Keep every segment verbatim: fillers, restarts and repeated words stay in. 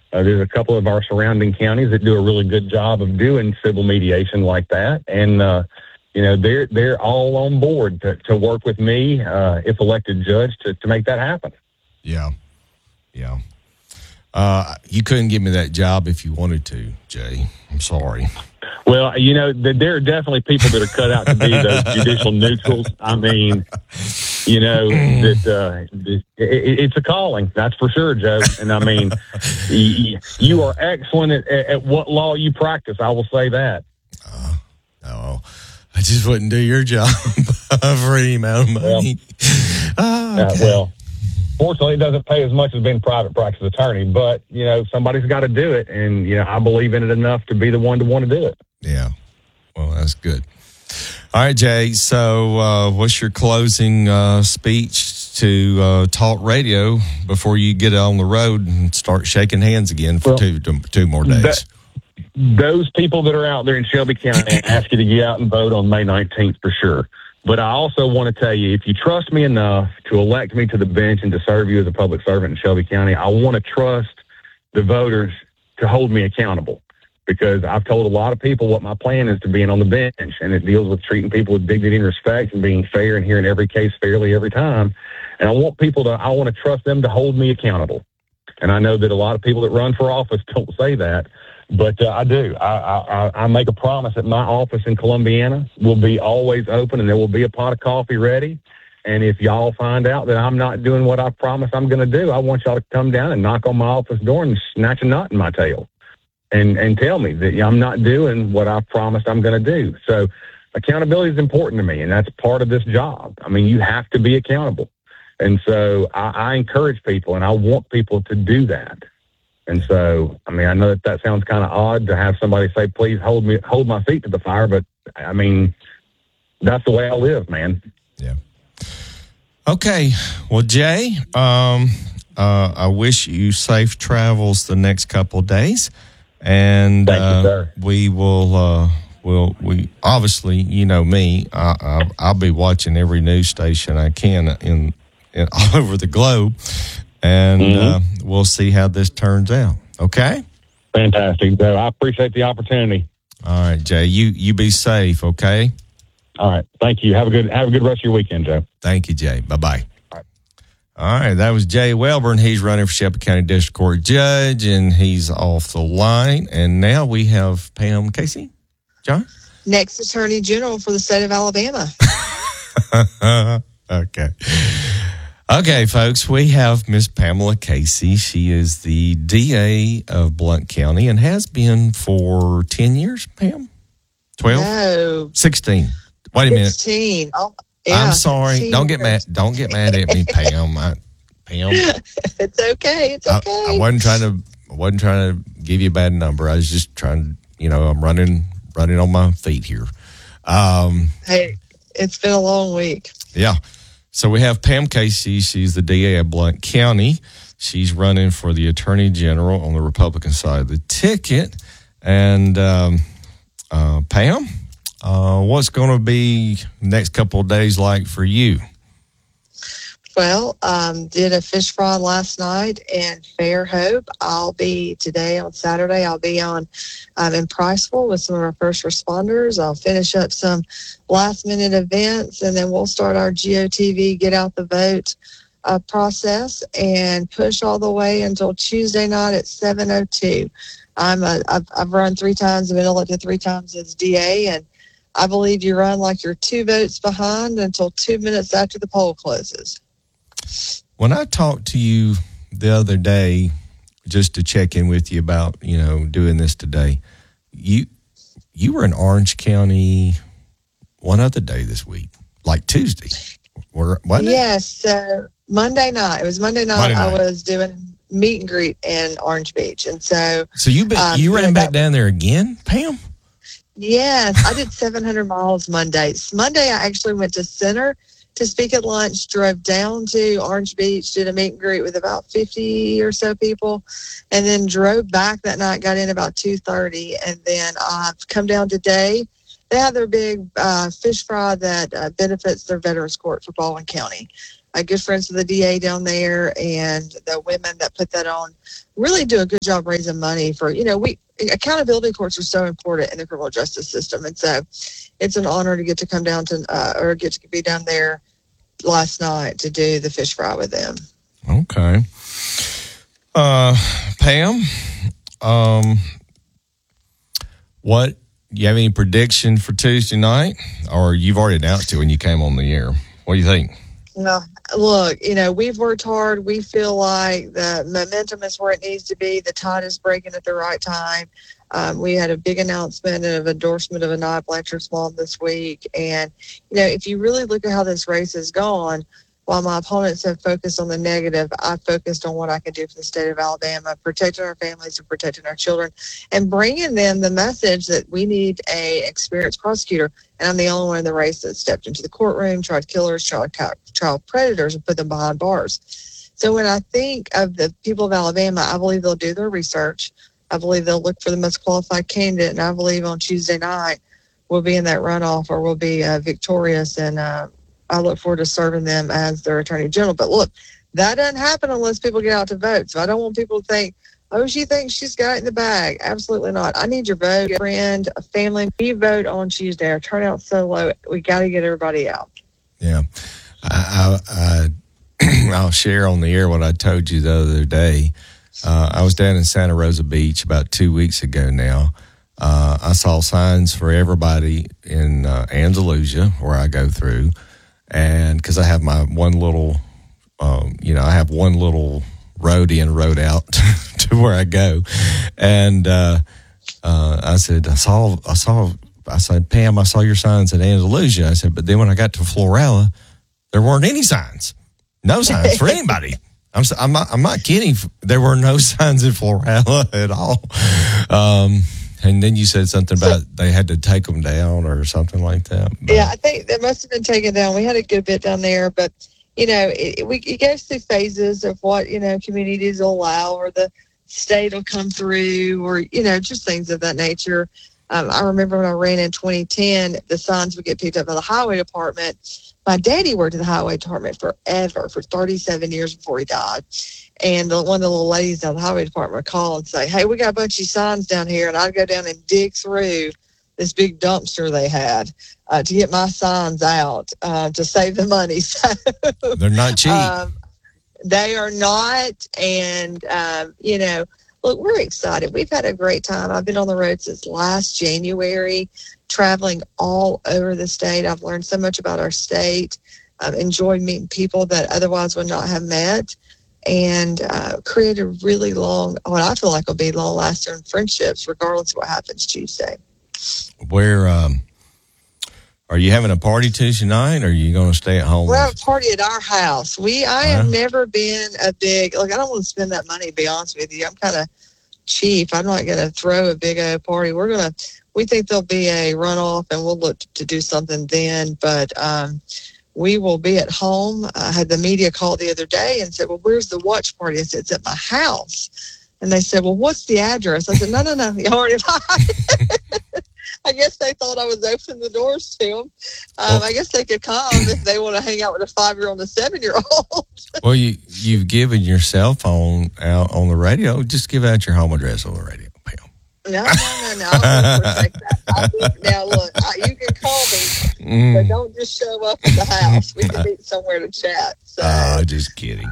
Uh, there's a couple of our surrounding counties that do a really good job of doing civil mediation like that. And, uh, you know, they're they're all on board to, to work with me, uh, if elected judge, to, to make that happen. Yeah. Yeah. Uh, you couldn't give me that job if you wanted to, Jay. I'm sorry. Well, you know, there are definitely people that are cut out to be those judicial neutrals. I mean, you know, that uh, it, it's a calling, that's for sure, Joe. And I mean, you are excellent at, at what law you practice. I will say that. Uh, no, I just wouldn't do your job for any amount of money. Well, oh, okay. uh, well, fortunately, it doesn't pay as much as being a private practice attorney, but, you know, somebody's got to do it. And, you know, I believe in it enough to be the one to want to do it. Yeah. Well, that's good. All right, Jay. So uh, what's your closing uh, speech to uh, Talk Radio before you get on the road and start shaking hands again for well, two, two more days? That, those people that are out there in Shelby County, I ask you to get out and vote on May nineteenth for sure. But I also want to tell you, if you trust me enough to elect me to the bench and to serve you as a public servant in Shelby County, I want to trust the voters to hold me accountable. Because I've told a lot of people what my plan is to being on the bench, and it deals with treating people with dignity and respect and being fair and hearing every case fairly every time. And I want people to, I want to trust them to hold me accountable. And I know that a lot of people that run for office don't say that, but uh, I do. I, I, I make a promise that my office in Columbiana will be always open, and there will be a pot of coffee ready. And if y'all find out that I'm not doing what I promise I'm going to do, I want y'all to come down and knock on my office door and snatch a knot in my tail. And, and tell me that I'm not doing what I promised I'm going to do. So accountability is important to me, and that's part of this job. I mean, you have to be accountable. And so I, I encourage people, and I want people to do that. And so, I mean, I know that that sounds kind of odd to have somebody say, please hold me, hold my feet to the fire. But I mean, that's the way I live, man. Yeah. Okay. Well, Jay, um, uh, I wish you safe travels the next couple of days. And Thank you, uh, sir. we will, uh, will we obviously, you know me, I, I, I'll be watching every news station I can in, in all over the globe, and mm-hmm. uh, we'll see how this turns out. Okay. Fantastic, Joe. I appreciate the opportunity. All right, Jay. You you be safe. Okay. All right. Thank you. Have a good have a good rest of your weekend, Joe. Thank you, Jay. Bye bye. All right, that was Jay Welburn. He's running for Shelby County District Court Judge, and he's off the line. And now we have Pam Casey. John? Next Attorney General for the state of Alabama. Okay. Okay, folks, we have Miss Pamela Casey. She is the D A of Blount County and has been for ten years, Pam? twelve? No. sixteen. Wait a minute. sixteen. Oh. Yeah, I'm sorry. Don't get mad. Don't get mad at me, Pam. I, Pam. It's okay. It's okay. I, I wasn't trying to. I wasn't trying to give you a bad number. I was just trying to. You know, I'm running, running on my feet here. Um, hey, it's been a long week. Yeah. So we have Pam Casey. She's the D A of Blount County. She's running for the Attorney General on the Republican side of the ticket. And um, uh, Pam. Uh, what's going to be next couple of days like for you? Well, um, did a fish fry last night in Fairhope. I'll be today on Saturday. I'll be on um, in Priceville with some of our first responders. I'll finish up some last minute events, and then we'll start our G O T V Get Out the Vote uh, process and push all the way until Tuesday night at seven oh two. I'm a, I've, I've run three times. I've been elected three times as D A, and I believe you run like you're two votes behind until two minutes after the poll closes. When I talked to you the other day, just to check in with you about, you know, doing this today, you you were in Orange County one other day this week, like Tuesday. Were, wasn't it? Yes. So Monday night. It was Monday night, Monday night. I was doing meet and greet in Orange Beach. And so. So you been, um, you ran back down there again, Pam? Yes, I did seven hundred miles Monday. Monday, I actually went to Center to speak at lunch, drove down to Orange Beach, did a meet and greet with about fifty or so people, and then drove back that night, got in about two thirty, and then I've uh, come down today. They have their big uh, fish fry that uh, benefits their Veterans Court for Baldwin County. uh, good friends with the D A down there, and the women that put that on really do a good job raising money for, you know, we accountability courts are so important in the criminal justice system. And so it's an honor to get to come down to, uh, or get to be down there last night to do the fish fry with them. Okay. Uh, Pam, um, what, you have any prediction for Tuesday night? Or you've already announced it when you came on the air. What do you think? Well, look, you know, we've worked hard. We feel like the momentum is where it needs to be. The tide is breaking at the right time. Um, we had a big announcement of endorsement of Anaya Blanchard's mom this week. And, you know, if you really look at how this race has gone, while my opponents have focused on the negative, I focused on what I could do for the state of Alabama, protecting our families and protecting our children, and bringing them the message that we need a experienced prosecutor. And I'm the only one in the race that stepped into the courtroom, tried killers, tried child predators, and put them behind bars. So when I think of the people of Alabama, I believe they'll do their research. I believe they'll look for the most qualified candidate, and I believe on Tuesday night we'll be in that runoff or we'll be uh, victorious, and uh, I look forward to serving them as their attorney general. But look, that doesn't happen unless people get out to vote. So I don't want people to think, oh, she thinks she's got it in the bag. Absolutely not. I need your vote, a friend, a family. We vote on Tuesday. Our turnout's so low. We got to get everybody out. Yeah. I, I, I, I'll share on the air what I told you the other day. Uh, I was down in Santa Rosa Beach about two weeks ago now. Uh, I saw signs for everybody in uh, Andalusia, where I go through. And because I have my one little, um, you know, I have one little road in, road out to where I go. And uh, uh, I said, I saw, I saw, I said, Pam, I saw your signs at Andalusia. I said, but then when I got to Florala, there weren't any signs, no signs for anybody. I'm, I'm not, I'm not kidding. There were no signs in Florala at all. Um, And then you said something about they had to take them down or something like that. But yeah, I think they must have been taken down. We had a good bit down there, but, you know, it, we, it goes through phases of what, you know, communities will allow, or the state will come through, or, you know, just things of that nature. Um, I remember when I ran in twenty ten, the signs would get picked up by the highway department. My daddy worked in the highway department forever, for thirty-seven years before he died. And the, one of the little ladies down the highway department would call and say, hey, we got a bunch of signs down here. And I'd go down and dig through this big dumpster they had uh, to get my signs out uh, to save the money. So they're not cheap. Um, they are not. And, um, you know, look, we're excited. We've had a great time. I've been on the road since last January, traveling all over the state. I've learned so much about our state. I've enjoyed meeting people that otherwise would not have met, and uh, created really long, what I feel like will be long-lasting friendships, regardless of what happens Tuesday. Where um, are you having a party Tuesday night, or are you going to stay at home? We're having a party at our house. We, I have uh, never been a big, like, I don't want to spend that money, to be honest with you. I'm kind of cheap. I'm not going to throw a big old party. We're going to, we think there'll be a runoff, and we'll look to do something then, but um, we will be at home. I had the media call the other day and said, well, where's the watch party? I said, it's at my house. And they said, well, what's the address? I said, no, no, no, you already lied. I guess they thought I was opening the doors to them. Um, well, I guess they could come if they want to hang out with a five-year-old and a seven-year-old. Well, you, you've given your cell phone out on the radio. Just give out your home address on the radio. No, no, no, no. I'll protect that. I think, now, look, I, you can call me, mm. but don't just show up at the house. We can meet somewhere to chat. So, uh, just kidding.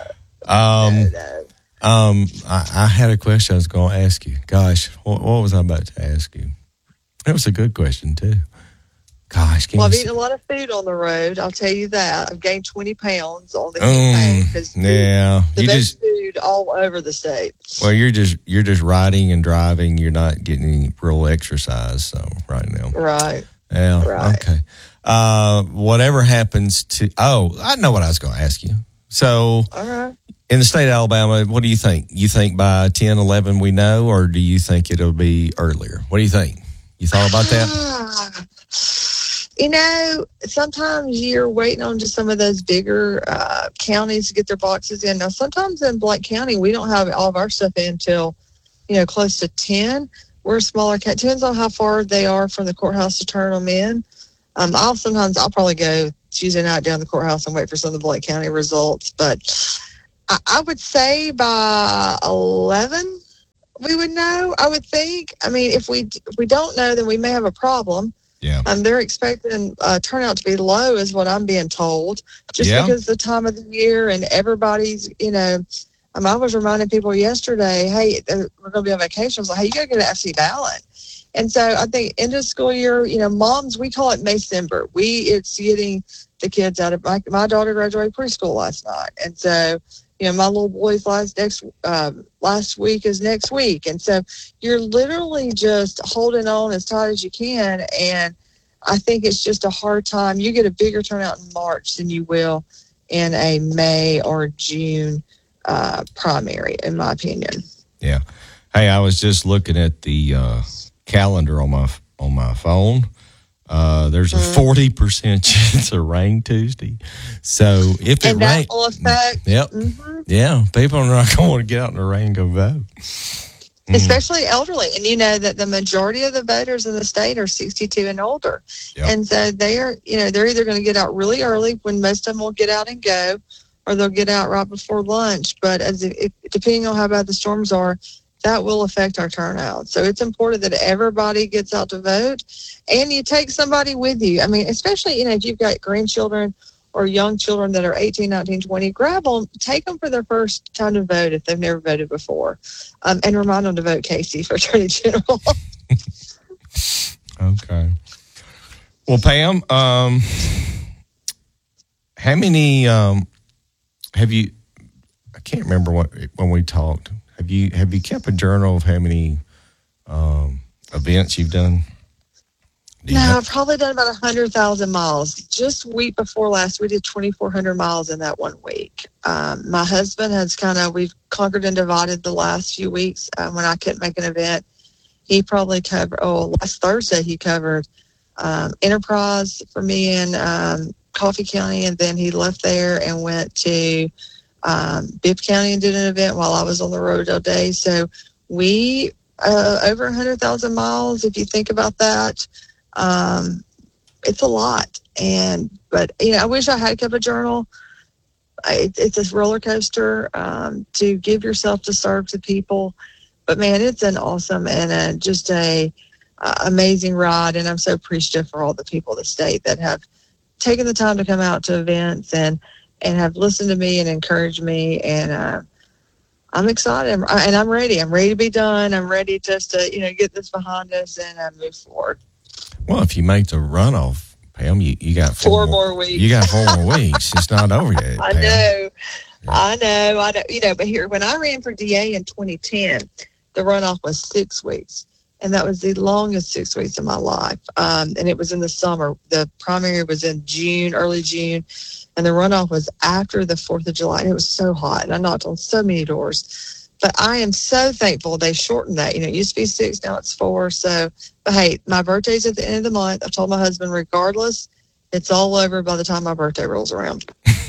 Uh, um, no, no. um, I, I had a question I was going to ask you. Gosh, what, what was I about to ask you? That was a good question, too. Gosh, well, I've see? eaten a lot of food on the road. I'll tell you that. I've gained twenty pounds on the campaign. Um, yeah, the you best just, food all over the state. Well, you're just you're just riding and driving. You're not getting any real exercise, so right now, right? Yeah, right. Okay. Uh, whatever happens to oh, I know what I was going to ask you. So, all right. In the state of Alabama, what do you think? You think by ten, eleven we know, or do you think it'll be earlier? What do you think? You thought about that? Ah, you know, sometimes you're waiting on just some of those bigger uh, counties to get their boxes in. Now, sometimes in Blount County, we don't have all of our stuff in until, you know, close to ten. We're a smaller county. Depends on how far they are from the courthouse to turn them in. Um, I'll sometimes, I'll probably go Tuesday night down the courthouse and wait for some of the Blake County results. But I, I would say by eleven, we would know, I would think. I mean, if we if we don't know, then we may have a problem. Yeah. Um, they're expecting uh, turnout to be low is what I'm being told, just Yeah. because the time of the year and everybody's, you know, um, I was reminding people yesterday, hey, we're going to be on vacation. I was like, hey, you got to get an F C ballot. And so I think end of school year, you know, moms, we call it Maycember. We, it's getting the kids out of, my, my daughter graduated preschool last night. And so, you know, my little boy's last next um, last week is next week. And so you're literally just holding on as tight as you can. And I think it's just a hard time. You get a bigger turnout in March than you will in a May or June uh, primary, in my opinion. Yeah. Hey, I was just looking at the uh, calendar on my on my phone. Uh, there's a forty percent chance of rain Tuesday. So if it And that rains, will affect, yep, mhm. yeah, people are not going to want to get out in the rain and go vote. Mm. Especially elderly. And you know that the majority of the voters in the state are sixty-two and older. Yep. And so they're, you know, they're either going to get out really early when most of them will get out and go, or they'll get out right before lunch. But as it, depending on how bad the storms are, that will affect our turnout. So it's important that everybody gets out to vote and you take somebody with you. I mean, especially, you know, if you've got grandchildren or young children that are eighteen, nineteen, twenty, grab them, take them for their first time to vote if they've never voted before, um, and remind them to vote Casey for Attorney General. Okay. Well, Pam, um, how many um, have you, I can't remember what when we talked. Have you have you kept a journal of how many um, events you've done? Do you No, have- I've probably done about one hundred thousand miles. Just week before last, we did twenty-four hundred miles in that one week. Um, my husband has kind of, we've conquered and divided the last few weeks. Um, when I couldn't make an event, he probably covered, oh, last Thursday he covered um, Enterprise for me in um, Coffee County, and then he left there and went to Um, Bibb County and did an event while I was on the road all day. So we, uh, over one hundred thousand miles, if you think about that, um, it's a lot. And, but, you know, I wish I had kept a journal. I, it's a roller coaster um, to give yourself to serve to people. But, man, it's an awesome and a, just a uh, amazing ride. And I'm so appreciative for all the people of the state that have taken the time to come out to events and, and have listened to me and encouraged me. And uh, I'm excited. I'm, and I'm ready. I'm ready to be done. I'm ready just to, you know, get this behind us and uh, move forward. Well, if you make the runoff, Pam, you, you got four, Four more weeks. You got four more weeks. It's not over yet. I Pam. know. I know. I know. You know, but here, when I ran for D A in twenty ten, the runoff was six weeks. And that was the longest six weeks of my life. Um, and it was in the summer. The primary was in June, early June. And the runoff was after the fourth of July. And it was so hot. And I knocked on so many doors. But I am so thankful they shortened that. You know, it used to be six, now it's four. So, but hey, my birthday's at the end of the month. I told my husband, regardless, it's all over by the time my birthday rolls around.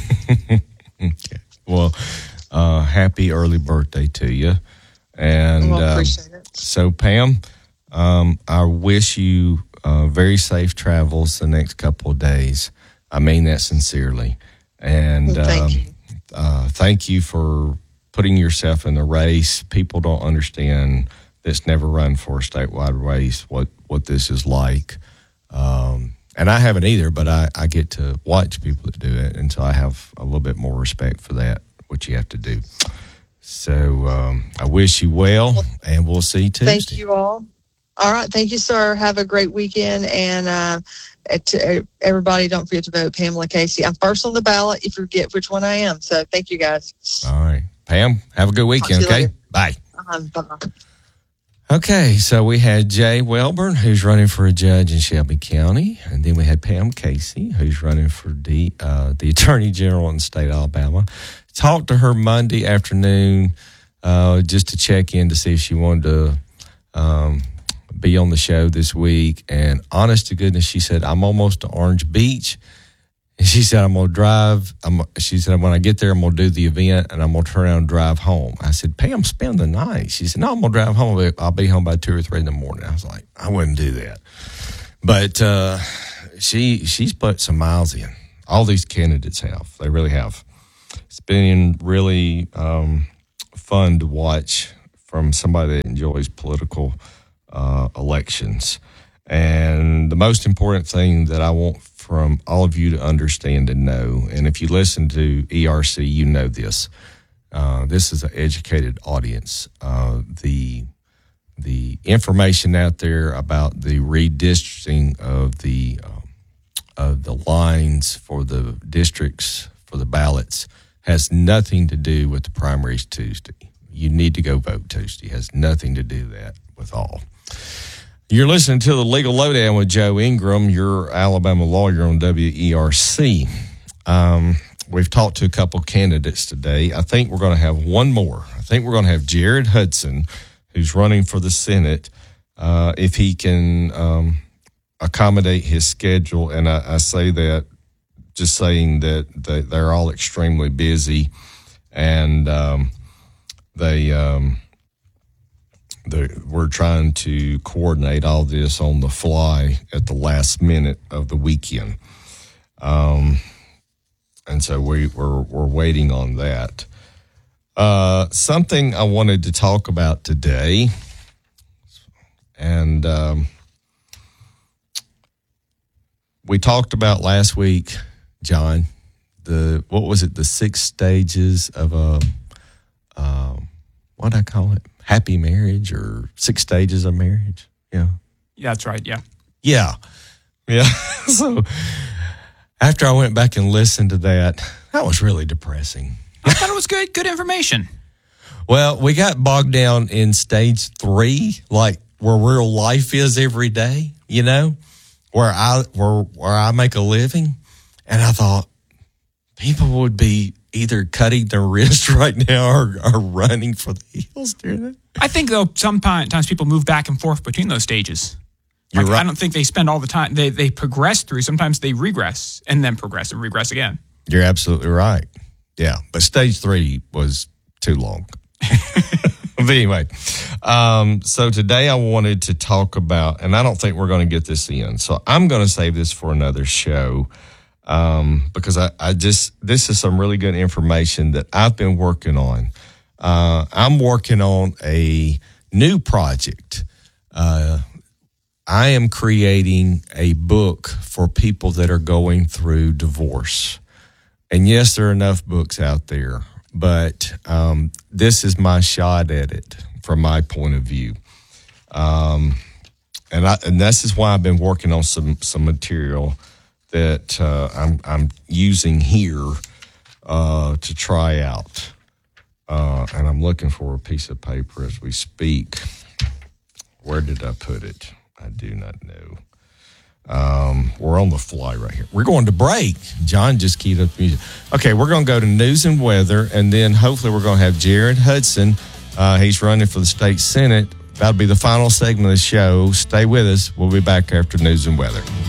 Okay. Well, uh, happy early birthday to you. And Well, I um, appreciate it. so, Pam, um, I wish you uh, very safe travels the next couple of days. I mean that sincerely. And Well, thank um, you. uh, thank you for putting yourself in the race. People don't understand that's never run for a statewide race, what, what this is like. Um, and I haven't either, but I, I get to watch people that do it. And so I have a little bit more respect for that, what you have to do. So um, I wish you well, and we'll see you Tuesday. Thank you all. All right. Thank you, sir. Have a great weekend. And uh, to everybody, don't forget to vote Pamela Casey. I'm first on the ballot if you forget which one I am. So thank you, guys. All right. Pam, have a good weekend, Talk to you okay? later. Bye. Um, bye-bye. Okay, so we had Jay Welburn, who's running for a judge in Shelby County, and then we had Pam Casey, who's running for the, uh, the Attorney General in the state of Alabama. Talked to her Monday afternoon uh, just to check in to see if she wanted to um, be on the show this week. And honest to goodness, she said, I'm almost to Orange Beach. And she said, I'm going to drive. I'm, she said, when I get there, I'm going to do the event, and I'm going to turn around and drive home. I said, Pam, spend the night. She said, no, I'm going to drive home. I'll be home by two or three in the morning. I was like, I wouldn't do that. But uh, she she's put some miles in. All these candidates have. They really have. It's been really um, fun to watch from somebody that enjoys political uh, elections. And the most important thing that I want from all of you to understand and know, and if you listen to E R C, you know this. Uh, this is an educated audience. Uh, the the information out there about the redistricting of the um, of the lines for the districts for the ballots has nothing to do with the primaries Tuesday. You need to go vote Tuesday. It has nothing to do that with all. You're listening to the Legal Lowdown with Joe Ingram, your Alabama lawyer on W E R C. Um, we've talked to a couple candidates today. I think we're going to have one more. I think we're going to have Jared Hudson, who's running for the Senate, uh, if he can um, accommodate his schedule. And I, I say that just saying that they, they're all extremely busy, and um, they... Um, The, we're trying to coordinate all this on the fly at the last minute of the weekend. Um, and so we, we're, we're waiting on that. Uh, something I wanted to talk about today, and um, we talked about last week, John, the, what was it, the six stages of a, uh, what did I call it? Happy marriage, or six stages of marriage. Yeah. Yeah, that's right. Yeah. Yeah. Yeah. So after I went back and listened to that, that was really depressing. I thought it was good, good information. Well, we got bogged down in stage three, like where real life is every day, you know, where I, where, where I make a living. And I thought people would be either cutting their wrist right now or, or running for the hills during it. I think, though, sometimes people move back and forth between those stages. You're like, right. I don't think they spend all the time. They they progress through. Sometimes they regress and then progress and regress again. You're absolutely right. Yeah, but stage three was too long. But anyway, um, so today I wanted to talk about, and I don't think we're going to get this in, so I'm going to save this for another show. Um, because I, I just, this is some really good information that I've been working on. Uh, I'm working on a new project. Uh, I am creating a book for people that are going through divorce. And yes, there are enough books out there, but um, this is my shot at it from my point of view. Um, and I, and this is why I've been working on some, some material that uh, I'm I'm using here uh, to try out, uh, and I'm looking for a piece of paper as we speak. Where did I put it? I do not know. Um, we're on the fly right here. We're going to break. John just keyed up the music. Okay, we're going to go to news and weather, and then hopefully we're going to have Jared Hudson. Uh, he's running for the state senate. That'll be the final segment of the show. Stay with us. We'll be back after news and weather.